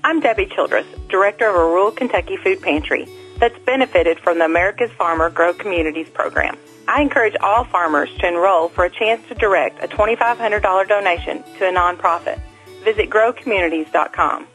I'm Debbie Childress, Director of a rural Kentucky food pantry that's benefited from the America's Farmer Grow Communities program. I encourage all farmers to enroll for a chance to direct a $2,500 donation to a nonprofit. Visit growcommunities.com.